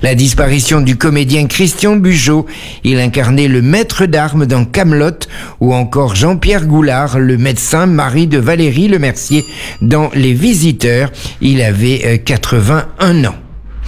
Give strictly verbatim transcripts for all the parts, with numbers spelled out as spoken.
La disparition du comédien Christian Bugeaud, il incarnait le maître d'armes dans Kaamelott, ou encore Jean-Pierre Goulard, le médecin mari de Valérie Lemercier dans Les Visiteurs, il avait quatre-vingt-un ans.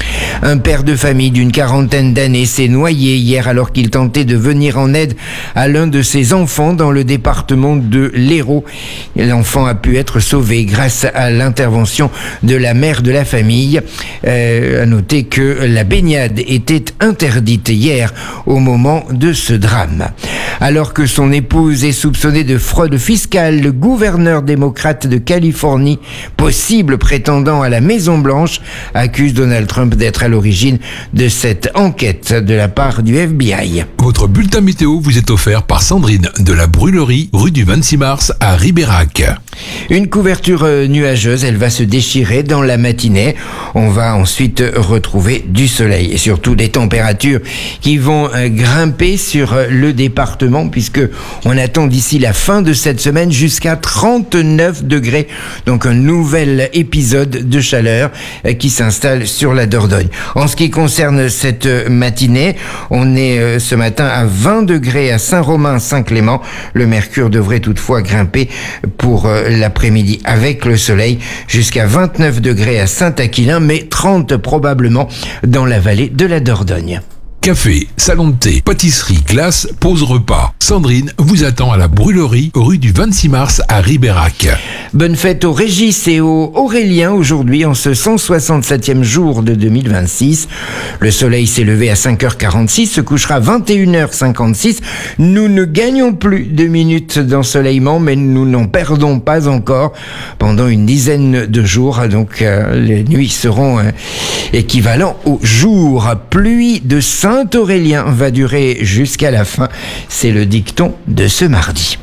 Un père de famille d'une quarantaine d'années s'est noyé hier alors qu'il tentait de venir en aide à l'un de ses enfants dans le département de l'Hérault. L'enfant a pu être sauvé grâce à l'intervention de la mère de la famille. Euh, à noter que la baignade était interdite hier au moment de ce drame. Alors que son épouse est soupçonnée de fraude fiscale, le gouverneur démocrate de Californie, possible prétendant à la Maison-Blanche, accuse Donald Trump d'être à l'origine de cette enquête de la part du F B I. Votre bulletin météo vous est offert par Sandrine de la Brûlerie, rue du vingt-six mars à Ribérac. Une couverture nuageuse, elle va se déchirer dans la matinée. On va ensuite retrouver du soleil et surtout des températures qui vont grimper sur le département puisque on attend d'ici la fin de cette semaine jusqu'à trente-neuf degrés. Donc un nouvel épisode de chaleur qui s'installe sur la Dordogne. En ce qui concerne cette matinée, on est ce matin à vingt degrés à Saint-Romain-Saint-Clément. Le mercure devrait toutefois grimper pour l'après-midi avec le soleil jusqu'à vingt-neuf degrés à Saint-Aquilin, mais trente probablement dans la vallée de la Dordogne. Café, salon de thé, pâtisserie, glace, pause repas. Sandrine vous attend à la Brûlerie, rue du vingt-six mars à Ribérac. Bonne fête aux Régis et aux Auréliens aujourd'hui en ce cent soixante-septième jour de deux mille vingt-six. Le soleil s'est levé à cinq heures quarante-six, se couchera à vingt et une heures cinquante-six. Nous ne gagnons plus de minutes d'ensoleillement, mais nous n'en perdons pas encore pendant une dizaine de jours. Donc euh, les nuits seront euh, équivalents aux jours. Pluie de Saint-Aurélien va durer jusqu'à la fin. C'est le dicton de ce mardi.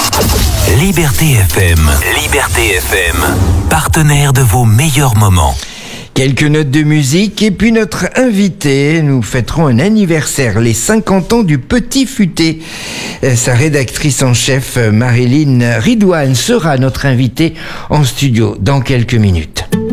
Liberté F M, Liberté F M, partenaire de vos meilleurs moments. Quelques notes de musique et puis notre invité. Nous fêterons un anniversaire, les cinquante ans du Petit Futé. Sa rédactrice en chef, Marilyn Ridouane, sera notre invitée en studio dans quelques minutes.